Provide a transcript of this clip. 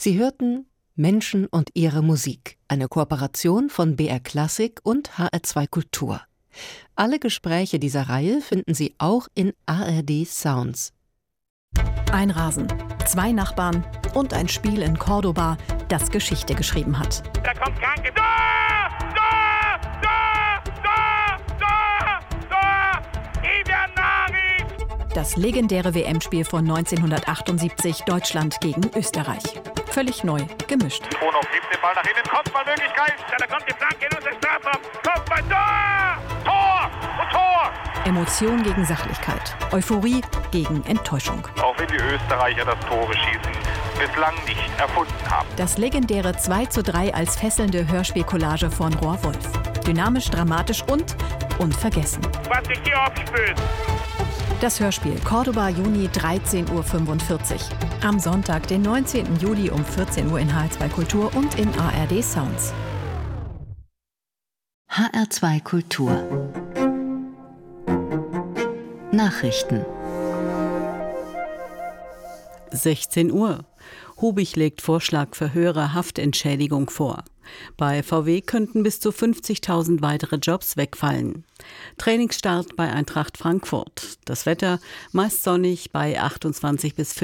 Sie hörten Menschen und ihre Musik, eine Kooperation von BR Klassik und HR2 Kultur. Alle Gespräche dieser Reihe finden Sie auch in ARD Sounds. Ein Rasen, 2 Nachbarn und ein Spiel in Cordoba, das Geschichte geschrieben hat. Da kommt Kranke. Da! Da! Da! Da! Da! Da! Ivianari! Das legendäre WM-Spiel von 1978, Deutschland gegen Österreich. Völlig neu gemischt. Tonow gibt den Ball nach hinten, Kopfballmöglichkeit. Da kommt die Flanke in unser Strafraum. Kopfball, da! Tor! Und Tor! Emotion gegen Sachlichkeit, Euphorie gegen Enttäuschung. Auch wenn die Österreicher das Tore-Schießen bislang nicht erfunden haben. Das legendäre 2:3 als fesselnde Hörspielcollage von Roar Wolf. Dynamisch, dramatisch und unvergessen. Was sich hier aufspült. Das Hörspiel Cordoba, Juni 13:45 Uhr. Am Sonntag, den 19. Juli um 14 Uhr in HR2 Kultur und in ARD Sounds. HR2 Kultur Nachrichten 16 Uhr. Hubich legt Vorschlag für höhere Haftentschädigung vor. Bei VW könnten bis zu 50.000 weitere Jobs wegfallen. Trainingsstart bei Eintracht Frankfurt. Das Wetter meist sonnig bei 28 bis